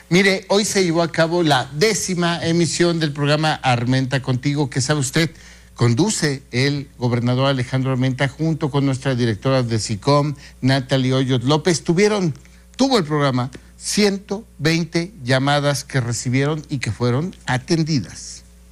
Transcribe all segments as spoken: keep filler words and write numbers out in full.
Mire, hoy se llevó a cabo la décima emisión del programa Armenta Contigo, que sabe usted, conduce el gobernador Alejandro Armenta junto con nuestra directora de SICOM, Natalie Hoyos López. Tuvieron, tuvo el programa ciento veinte llamadas que recibieron y que fueron atendidas.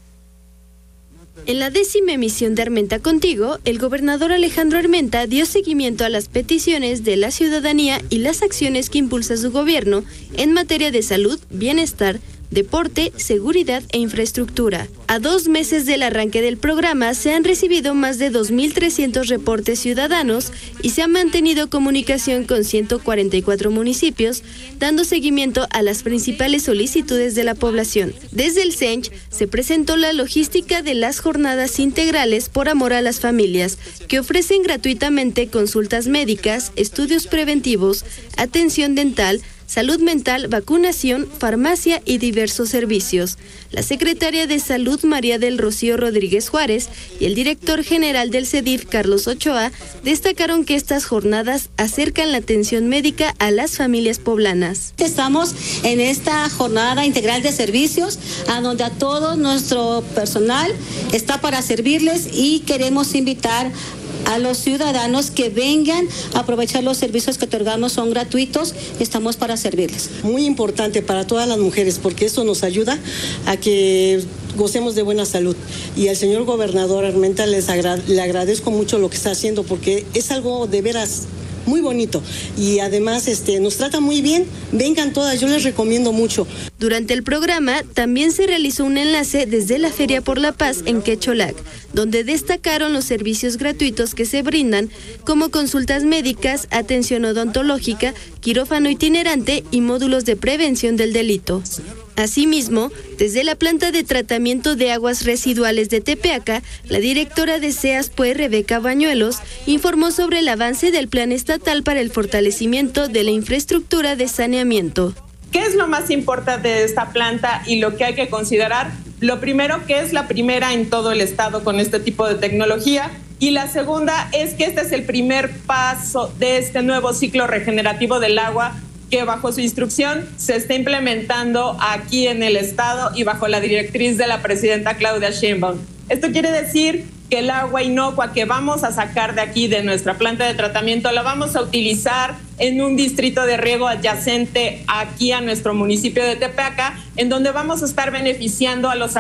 En la décima emisión de Armenta Contigo, el gobernador Alejandro Armenta dio seguimiento a las peticiones de la ciudadanía y las acciones que impulsa su gobierno en materia de salud, bienestar, deporte, seguridad e infraestructura. A dos meses del arranque del programa se han recibido más de dos mil trescientos reportes ciudadanos y se ha mantenido comunicación con ciento cuarenta y cuatro municipios, dando seguimiento a las principales solicitudes de la población. Desde el C E N C H se presentó la logística de las jornadas integrales por amor a las familias, que ofrecen gratuitamente consultas médicas, estudios preventivos, atención dental, salud mental, vacunación, farmacia y diversos servicios. La secretaria de Salud, María del Rocío Rodríguez Juárez, y el director general del C E D I F, Carlos Ochoa, destacaron que estas jornadas acercan la atención médica a las familias poblanas. Estamos en esta jornada integral de servicios, a donde a todo nuestro personal está para servirles, y queremos invitar a los ciudadanos que vengan a aprovechar los servicios que otorgamos, son gratuitos, estamos para servirles. Muy importante para todas las mujeres, porque eso nos ayuda a que gocemos de buena salud. Y al señor gobernador Armenta les agra- le agradezco mucho lo que está haciendo, porque es algo de veras muy bonito, y además este, nos trata muy bien. Vengan todas, yo les recomiendo mucho. Durante el programa también se realizó un enlace desde la Feria por la Paz en Quecholac, donde destacaron los servicios gratuitos que se brindan, como consultas médicas, atención odontológica, quirófano itinerante y módulos de prevención del delito. Asimismo, desde la planta de tratamiento de aguas residuales de Tepeaca, la directora de SEASPUE, Rebeca Bañuelos, informó sobre el avance del plan estatal para el fortalecimiento de la infraestructura de saneamiento. ¿Qué es lo más importante de esta planta y lo que hay que considerar? Lo primero, que es la primera en todo el estado con este tipo de tecnología, y la segunda es que este es el primer paso de este nuevo ciclo regenerativo del agua, que bajo su instrucción se está implementando aquí en el estado y bajo la directriz de la presidenta Claudia Sheinbaum. Esto quiere decir que el agua inocua que vamos a sacar de aquí, de nuestra planta de tratamiento, la vamos a utilizar en un distrito de riego adyacente aquí a nuestro municipio de Tepeaca, en donde vamos a estar beneficiando a los